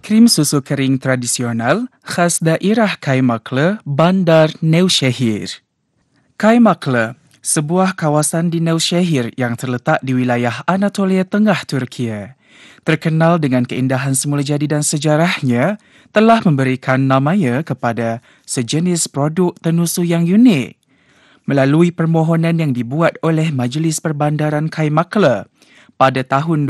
Krim susu kering tradisional khas daerah Kaymaklı, Bandar Nevşehir. Kaymaklı, sebuah kawasan di Nevşehir yang terletak di wilayah Anatolia Tengah Turki. Terkenal dengan keindahan semula jadi dan sejarahnya, telah memberikan namanya kepada sejenis produk tenusu yang unik. Melalui permohonan yang dibuat oleh Majlis Perbandaran Kaymaklı, pada tahun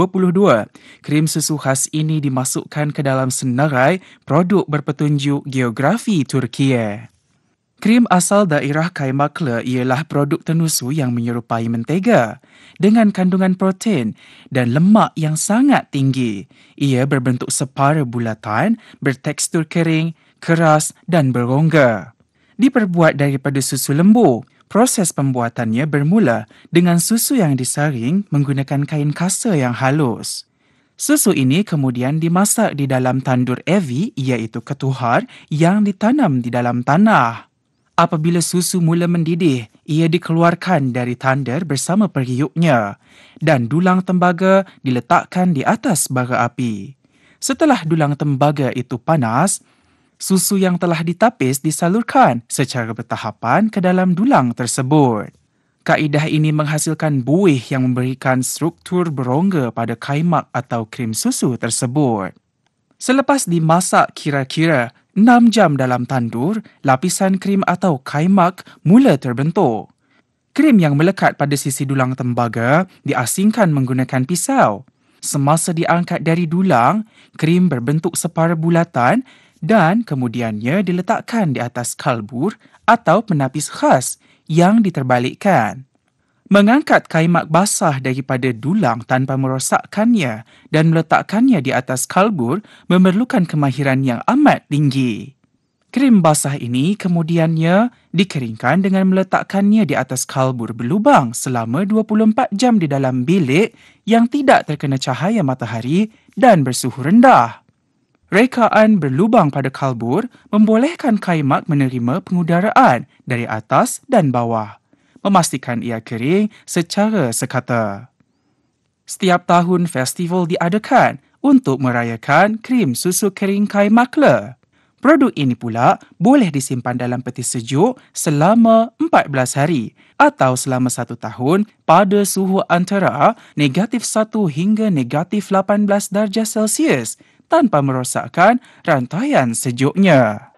2022, krim susu khas ini dimasukkan ke dalam senarai produk berpetunjuk geografi Turkiye. Krim asal daerah Kaymaklı ialah produk tenusu yang menyerupai mentega dengan kandungan protein dan lemak yang sangat tinggi. Ia berbentuk separa bulatan, bertekstur kering, keras dan berongga. Diperbuat daripada susu lembu. Proses pembuatannya bermula dengan susu yang disaring menggunakan kain kasa yang halus. Susu ini kemudian dimasak di dalam tandur evi iaitu ketuhar yang ditanam di dalam tanah. Apabila susu mula mendidih, ia dikeluarkan dari tandur bersama periuknya dan dulang tembaga diletakkan di atas bara api. Setelah dulang tembaga itu panas, susu yang telah ditapis disalurkan secara bertahapan ke dalam dulang tersebut. Kaedah ini menghasilkan buih yang memberikan struktur berongga pada kaimak atau krim susu tersebut. Selepas dimasak kira-kira 6 jam dalam tandur, lapisan krim atau kaimak mula terbentuk. Krim yang melekat pada sisi dulang tembaga diasingkan menggunakan pisau. Semasa diangkat dari dulang, krim berbentuk separa bulatan dan kemudiannya diletakkan di atas kalbur atau penapis khas yang diterbalikkan. Mengangkat kaimak basah daripada dulang tanpa merosakkannya dan meletakkannya di atas kalbur memerlukan kemahiran yang amat tinggi. Krim basah ini kemudiannya dikeringkan dengan meletakkannya di atas kalbur berlubang selama 24 jam di dalam bilik yang tidak terkena cahaya matahari dan bersuhu rendah. Rekaan berlubang pada kalbur membolehkan kaimak menerima pengudaraan dari atas dan bawah, memastikan ia kering secara sekata. Setiap tahun festival diadakan untuk merayakan krim susu kering Kaymaklı. Produk ini pula boleh disimpan dalam peti sejuk selama 14 hari atau selama 1 tahun pada suhu antara -1 hingga -18 darjah Celsius tanpa merosakkan rantaian sejuknya.